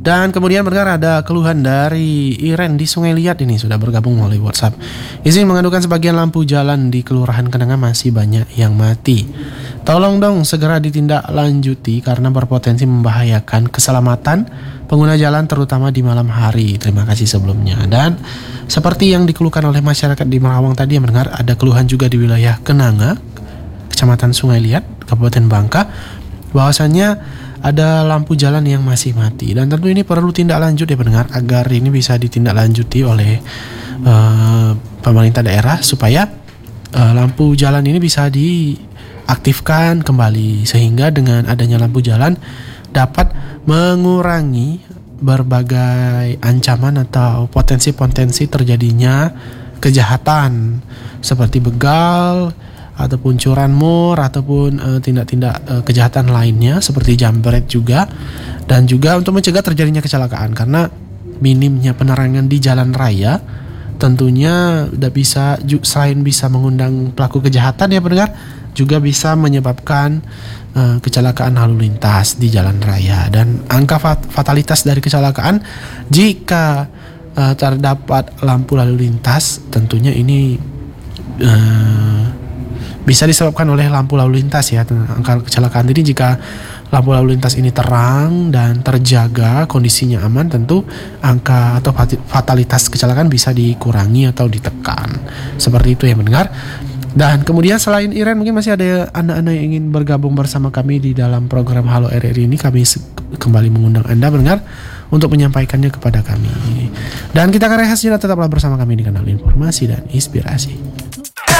Dan kemudian mendengar ada keluhan dari Iren di Sungai Liat ini sudah bergabung melalui WhatsApp. Izin mengadukan sebagian lampu jalan di Kelurahan Kenanga masih banyak yang mati. Tolong dong segera ditindaklanjuti karena berpotensi membahayakan keselamatan pengguna jalan terutama di malam hari. Terima kasih sebelumnya. Dan seperti yang dikeluhkan oleh masyarakat di Merawang tadi yang mendengar ada keluhan juga di wilayah Kenanga, Kecamatan Sungai Liat, Kabupaten Bangka, bahwasannya ada lampu jalan yang masih mati dan tentu ini perlu tindak lanjut ya pendengar agar ini bisa ditindaklanjuti oleh pemerintah daerah supaya lampu jalan ini bisa diaktifkan kembali sehingga dengan adanya lampu jalan dapat mengurangi berbagai ancaman atau potensi-potensi terjadinya kejahatan seperti begal ataupun curanmor ataupun tindak-tindak kejahatan lainnya seperti jambret juga, dan juga untuk mencegah terjadinya kecelakaan karena minimnya penerangan di jalan raya tentunya bisa selain bisa mengundang pelaku kejahatan ya pendengar juga bisa menyebabkan kecelakaan lalu lintas di jalan raya. Dan angka fatalitas dari kecelakaan jika terdapat lampu lalu lintas tentunya ini bisa disebabkan oleh lampu lalu lintas ya. Angka kecelakaan ini jika lampu lalu lintas ini terang dan terjaga kondisinya aman, tentu angka atau fatalitas kecelakaan bisa dikurangi atau ditekan. Seperti itu ya mendengar. Dan kemudian selain Iren mungkin masih ada anda-anda yang ingin bergabung bersama kami di dalam program Halo RRI ini. Kami kembali mengundang anda mendengar untuk menyampaikannya kepada kami. Dan kita akan rehat sejenak, tetaplah bersama kami di kanal Informasi dan Inspirasi.